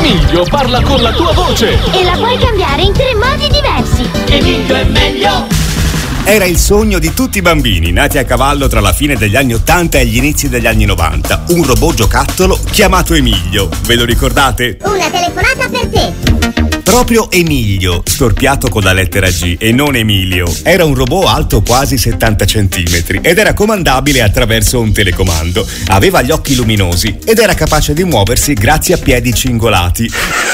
Emilio parla con la tua voce e la puoi cambiare in 3 modi diversi. Emilio è meglio. Era il sogno di tutti i bambini nati a cavallo tra la fine degli anni 80 e gli inizi degli anni 90. Un robot giocattolo chiamato Emilio. Ve lo ricordate? Una telefonata per te. Proprio Emilio, storpiato con la lettera G e non Emilio. Era un robot alto quasi 70 centimetri ed era comandabile attraverso un telecomando. Aveva gli occhi luminosi ed era capace di muoversi grazie a piedi cingolati.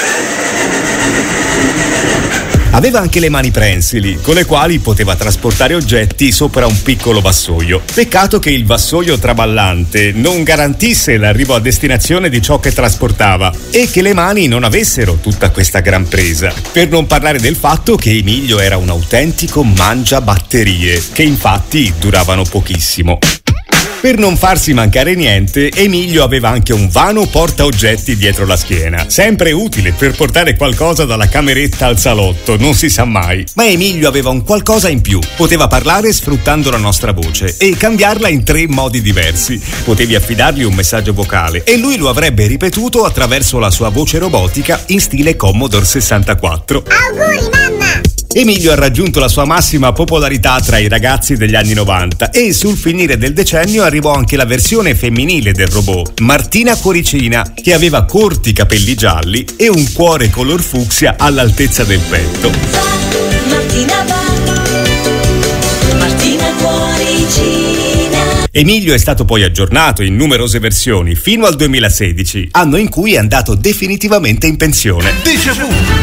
Aveva anche le mani prensili, con le quali poteva trasportare oggetti sopra un piccolo vassoio. Peccato che il vassoio traballante non garantisse l'arrivo a destinazione di ciò che trasportava e che le mani non avessero tutta questa gran presa. Per non parlare del fatto che Emilio era un autentico mangiabatterie, che infatti duravano pochissimo. Per non farsi mancare niente, Emilio aveva anche un vano portaoggetti dietro la schiena, sempre utile per portare qualcosa dalla cameretta al salotto, non si sa mai. Ma Emilio aveva un qualcosa in più, poteva parlare sfruttando la nostra voce e cambiarla in 3 modi diversi. Potevi affidargli un messaggio vocale e lui lo avrebbe ripetuto attraverso la sua voce robotica in stile Commodore 64. Auguri mamma! Emilio ha raggiunto la sua massima popolarità tra i ragazzi degli anni 90 e sul finire del decennio arrivò anche la versione femminile del robot, Martina Cuoricina, che aveva corti capelli gialli e un cuore color fucsia all'altezza del petto. Martina va, Martina Cuoricina. Emilio è stato poi aggiornato in numerose versioni fino al 2016, anno in cui è andato definitivamente in pensione. Déjà vu.